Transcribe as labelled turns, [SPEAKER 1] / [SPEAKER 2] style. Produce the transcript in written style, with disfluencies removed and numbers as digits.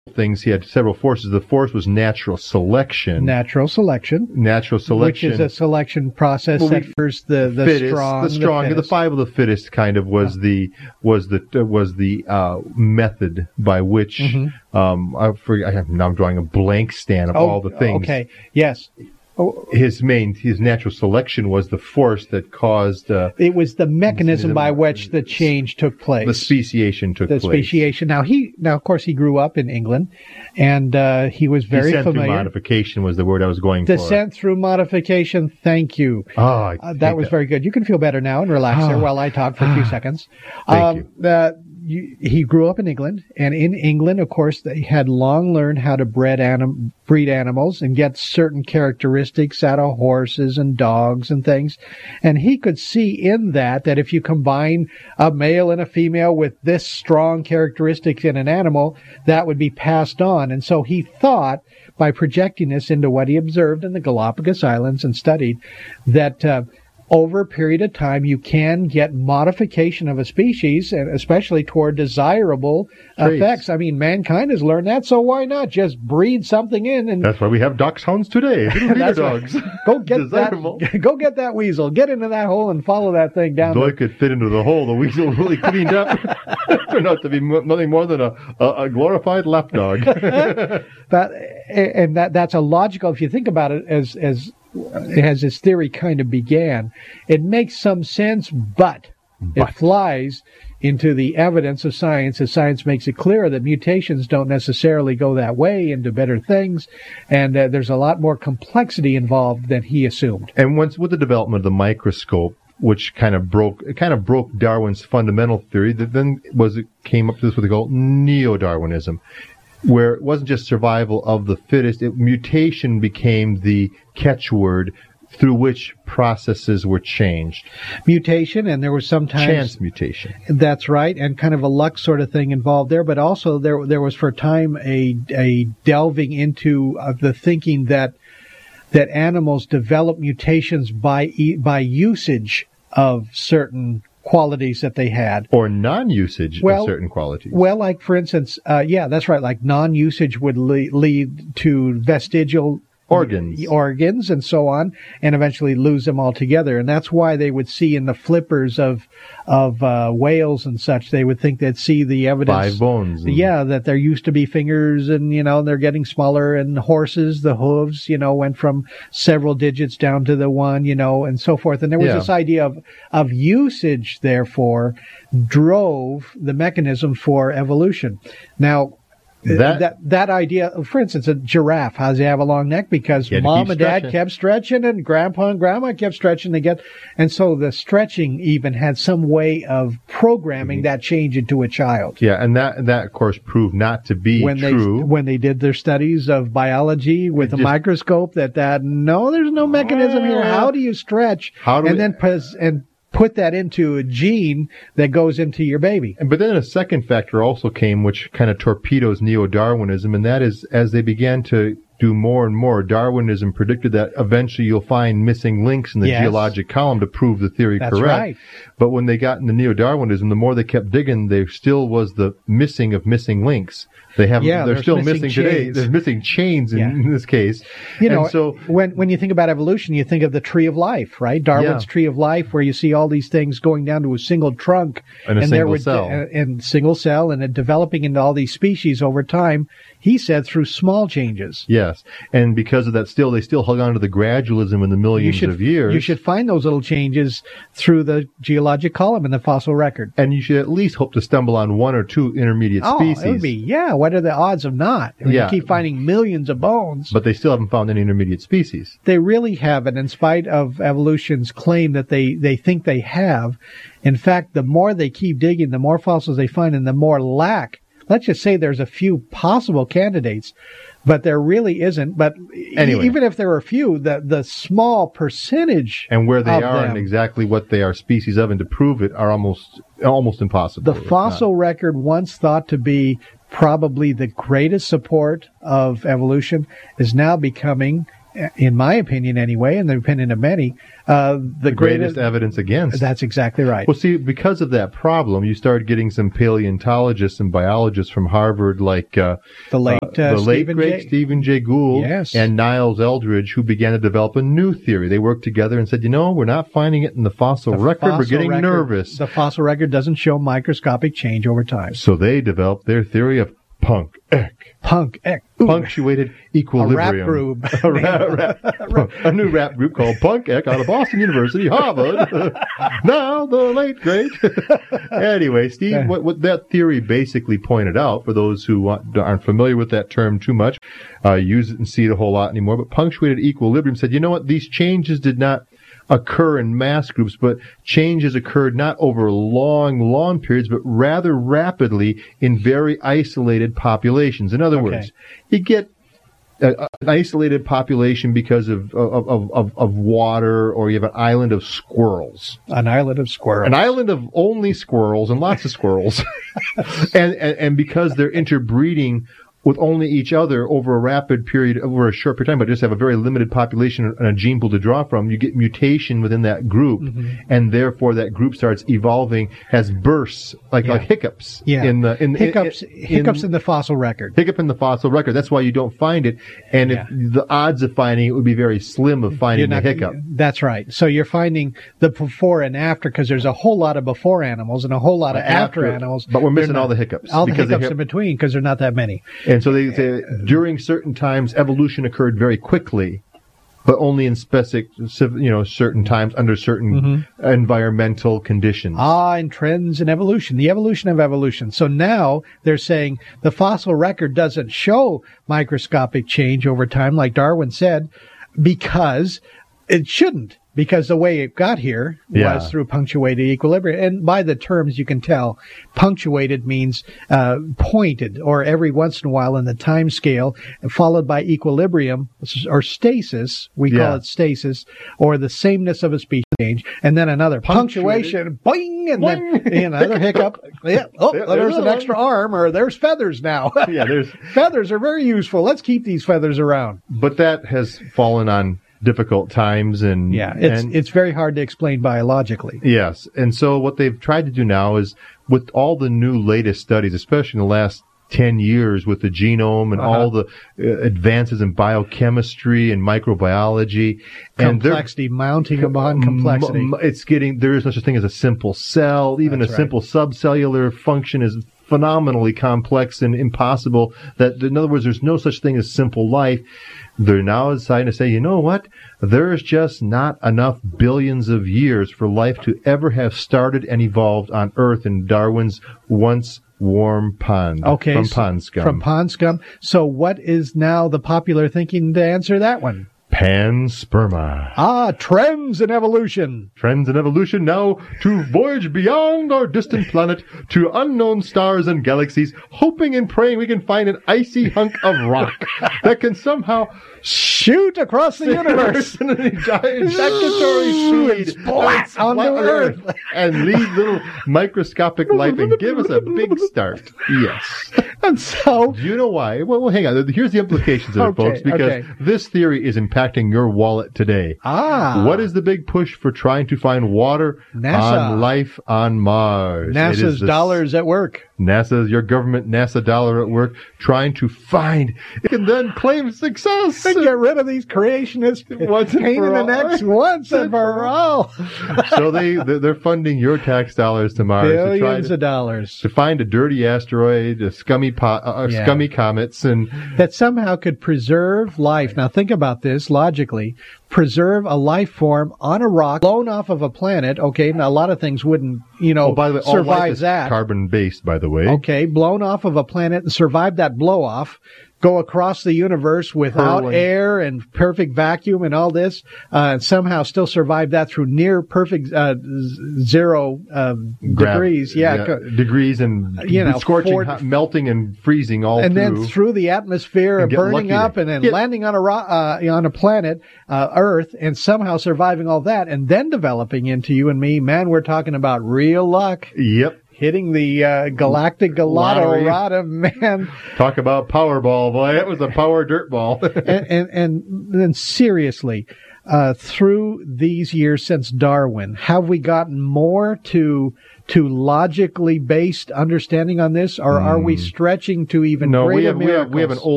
[SPEAKER 1] things. He had several forces. The force was natural selection.
[SPEAKER 2] Natural selection. Which is a selection process that first the
[SPEAKER 1] fittest,
[SPEAKER 2] strong,
[SPEAKER 1] the five of the fittest kind of was the method by which I'm drawing a blank, Stan, of all the things.
[SPEAKER 2] Okay. Yes.
[SPEAKER 1] His natural selection was the force that caused.
[SPEAKER 2] It was the mechanism by which the change took place.
[SPEAKER 1] The speciation took place.
[SPEAKER 2] Speciation. Now, of course, he grew up in England, and he was very
[SPEAKER 1] Descent
[SPEAKER 2] familiar.
[SPEAKER 1] Through modification was the word I was going for.
[SPEAKER 2] Descent through modification. Thank you. That was very good. You can feel better now and relax there while I talk for a few seconds.
[SPEAKER 1] Thank you.
[SPEAKER 2] He grew up in England, and in England, of course, they had long learned how to breed animals and get certain characteristics out of horses and dogs and things. And he could see in that if you combine a male and a female with this strong characteristics in an animal, that would be passed on. And so he thought, by projecting this into what he observed in the Galapagos Islands and studied, that over a period of time, you can get modification of a species, and especially toward desirable effects. I mean, mankind has learned that, so why not just breed something in? And
[SPEAKER 1] that's why we have dachshunds today. Little dogs.
[SPEAKER 2] Go get that weasel. Get into that hole and follow that thing down.
[SPEAKER 1] Though it could fit into the hole, the weasel really cleaned up. Turned out to be nothing more than a glorified lapdog.
[SPEAKER 2] That's a logical. If you think about it, as this theory kind of began, it makes some sense, but it flies into the evidence of science, as science makes it clear that mutations don't necessarily go that way into better things, and there's a lot more complexity involved than he assumed.
[SPEAKER 1] And once with the development of the microscope, which kind of broke Darwin's fundamental theory, that then came up to this what they call neo-Darwinism, where it wasn't just survival of the fittest, mutation became the catchword through which processes were changed.
[SPEAKER 2] Mutation, and there was sometimes
[SPEAKER 1] chance mutation.
[SPEAKER 2] That's right, and kind of a luck sort of thing involved there, but also there was for a time a delving into the thinking that animals develop mutations by usage of certain qualities that they had.
[SPEAKER 1] Or non-usage of certain qualities.
[SPEAKER 2] Well, like, for instance, that's right, like non-usage would lead to vestigial organs and so on, and eventually lose them altogether. And that's why they would see in the flippers of whales and such, they would think they'd see the evidence.
[SPEAKER 1] 5 bones.
[SPEAKER 2] That there used to be fingers, and, they're getting smaller, and horses, the hooves, went from several digits down to the one, and so forth. And there was this idea of usage, therefore, drove the mechanism for evolution. Now, that idea, for instance, a giraffe, how does he have a long neck? Because mom and dad kept stretching, and grandpa and grandma kept stretching. And so the stretching even had some way of programming that change into a child.
[SPEAKER 1] Yeah, and that of course proved not to be true.
[SPEAKER 2] When they did their studies of biology with a microscope, there's no mechanism here. How do you stretch? Put that into a gene that goes into your baby.
[SPEAKER 1] But then a second factor also came, which kind of torpedoes neo-Darwinism, and that is, as they began to do more and more, Darwinism predicted that eventually you'll find missing links in the geologic column to prove the theory correct.
[SPEAKER 2] Right.
[SPEAKER 1] But when they got into neo-Darwinism, the more they kept digging, there still was the missing of missing links. They're still missing today. There's missing chains in this case.
[SPEAKER 2] So when you think about evolution, you think of the tree of life, right? Darwin's tree of life, where you see all these things going down to a single trunk
[SPEAKER 1] and a single cell,
[SPEAKER 2] and single cell, and developing into all these species over time. He said through small changes.
[SPEAKER 1] Yes, and because of that, they still hung on to the gradualism in the millions of years.
[SPEAKER 2] You should find those little changes through the geologic column in the fossil record,
[SPEAKER 1] and you should at least hope to stumble on 1 or 2 intermediate species.
[SPEAKER 2] It would be What are the odds of not? You keep finding millions of bones,
[SPEAKER 1] but they still haven't found any intermediate species.
[SPEAKER 2] They really haven't, in spite of evolution's claim that they think they have. In fact, the more they keep digging, the more fossils they find, and the more lack. Let's just say there's a few possible candidates, but there really isn't. But anyway, even if there are a few, the small percentage
[SPEAKER 1] and where they are and exactly what they are species of, and to prove it, are almost impossible.
[SPEAKER 2] The fossil record, once thought to be probably the greatest support of evolution, is now becoming in my opinion anyway, and the opinion of many, the
[SPEAKER 1] greatest evidence against.
[SPEAKER 2] That's exactly right.
[SPEAKER 1] Well, see, because of that problem, you started getting some paleontologists and biologists from Harvard, like the late great Stephen Jay Gould and Niles Eldridge, who began to develop a new theory. They worked together and said, we're not finding it in the fossil record. We're getting nervous.
[SPEAKER 2] The fossil record doesn't show microscopic change over time.
[SPEAKER 1] So they developed their theory of Punk-Eck.
[SPEAKER 2] Punk-Eck.
[SPEAKER 1] Punctuated equilibrium.
[SPEAKER 2] A rap
[SPEAKER 1] group. A new rap group called Punk-Eck out of Boston University, Harvard. Now the late great. Anyway, Steve, what that theory basically pointed out, for those who aren't familiar with that term too much, use it and see it a whole lot anymore, but punctuated equilibrium said, these changes did not occur in mass groups, but changes occurred not over long periods, but rather rapidly in very isolated populations. In other words, you get an isolated population because of water, or you have an island of squirrels.
[SPEAKER 2] An island of squirrels.
[SPEAKER 1] An island of only squirrels and lots of squirrels. and because they're interbreeding with only each other over a short period of time, but just have a very limited population and a gene pool to draw from, you get mutation within that group, and therefore that group starts evolving, has bursts, like hiccups.
[SPEAKER 2] Yeah. Hiccups in the fossil record.
[SPEAKER 1] Hiccup in the fossil record. That's why you don't find it, and if the odds of finding it would be very slim of finding the hiccup.
[SPEAKER 2] That's right. So you're finding the before and after, because there's a whole lot of before animals and a whole lot of after animals.
[SPEAKER 1] But we're missing all the hiccups.
[SPEAKER 2] All the hiccups in between, because they're not that many.
[SPEAKER 1] And so they say during certain times, evolution occurred very quickly, but only in certain times under certain environmental conditions.
[SPEAKER 2] And trends in evolution, the evolution of evolution. So now they're saying the fossil record doesn't show microscopic change over time, like Darwin said, because it shouldn't. Because the way it got here was through punctuated equilibrium. And by the terms, you can tell punctuated means pointed, or every once in a while in the time scale, followed by equilibrium, or stasis. We call it stasis, or the sameness of a species change. And then another punctuation, boing, and then another hiccup. There's an extra arm, or there's feathers now. Feathers are very useful. Let's keep these feathers around.
[SPEAKER 1] But that has fallen on difficult times, and
[SPEAKER 2] it's very hard to explain biologically.
[SPEAKER 1] Yes, and so what they've tried to do now is, with all the new latest studies, especially in the last 10 years with the genome and all the advances in biochemistry and microbiology,
[SPEAKER 2] complexity mounting upon complexity.
[SPEAKER 1] There is no such thing as a simple cell. Even simple subcellular function is phenomenally complex and impossible. That, in other words, there's no such thing as simple life. They're now deciding to say, you know what? There's just not enough billions of years for life to ever have started and evolved on Earth in Darwin's once warm pond.
[SPEAKER 2] Okay.
[SPEAKER 1] From pond scum.
[SPEAKER 2] From pond scum. So what is now the popular thinking to answer that one?
[SPEAKER 1] Pansperma.
[SPEAKER 2] Trends in evolution.
[SPEAKER 1] Trends in evolution now to voyage beyond our distant planet to unknown stars and galaxies, hoping and praying we can find an icy hunk of rock that can somehow
[SPEAKER 2] shoot across the universe
[SPEAKER 1] in a giant ejaculatory speed
[SPEAKER 2] onto Earth
[SPEAKER 1] and leave little microscopic life and give us a big start. Yes.
[SPEAKER 2] And so,
[SPEAKER 1] do you know why? Well, hang on. Here's the implications of it, folks, because this theory is impacting your wallet today. What is the big push for trying to find water on life on Mars?
[SPEAKER 2] NASA's dollars at work.
[SPEAKER 1] Your government NASA dollar at work trying to find, it can then claim success.
[SPEAKER 2] And get rid of these creationists pain in the necks once and for all.
[SPEAKER 1] So they're funding your tax dollars to Mars.
[SPEAKER 2] Billions of dollars.
[SPEAKER 1] To find a dirty asteroid, scummy comets, and
[SPEAKER 2] that somehow could preserve life. Now think about this logically. Preserve a life form on a rock blown off of a planet. Okay, now a lot of things wouldn't,
[SPEAKER 1] by the way,
[SPEAKER 2] survive
[SPEAKER 1] all life is
[SPEAKER 2] that.
[SPEAKER 1] Carbon-based, by the way.
[SPEAKER 2] Okay, blown off of a planet and survive that blow-off. Go across the universe without air and perfect vacuum and all this, and somehow still survive that through near perfect zero degrees.
[SPEAKER 1] Degrees and scorching, melting and freezing all
[SPEAKER 2] and
[SPEAKER 1] through.
[SPEAKER 2] And then through the atmosphere, burning up, and then landing on a planet, Earth, and somehow surviving all that, and then developing into you and me. Man, we're talking about real luck.
[SPEAKER 1] Yep.
[SPEAKER 2] hitting the galactic
[SPEAKER 1] Lottery.
[SPEAKER 2] Gallardo, man.
[SPEAKER 1] Talk about Powerball, boy. That was a power dirt ball.
[SPEAKER 2] and then seriously, through these years since Darwin, have we gotten more to logically based understanding on this, or are we stretching to even greater miracles?
[SPEAKER 1] We have an old